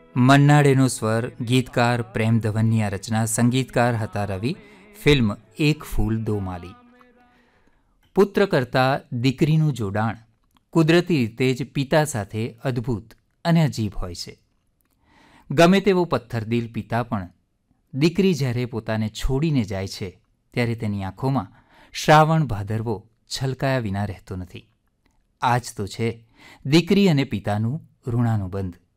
મન્નાડેનો સ્વર, ગીતકાર પ્રેમ ધવનની આ રચના, સંગીતકાર હતા રવિ. ફિલ્મ એક ફૂલ દો માલી. પુત્ર કરતાં દીકરીનું જોડાણ કુદરતી રીતે જ પિતા સાથે અદ્ભુત અને અજીબ હોય છે. ગમે તેવો પથ્થરદિલ પિતા પણ દીકરી જ્યારે પોતાને છોડીને જાય છે ત્યારે તેની આંખોમાં શ્રાવણ ભાદરવો છલકાયા વિના રહેતો નથી. આ જ તો છે દીકરી અને પિતાનું ઋણાનુબંધ.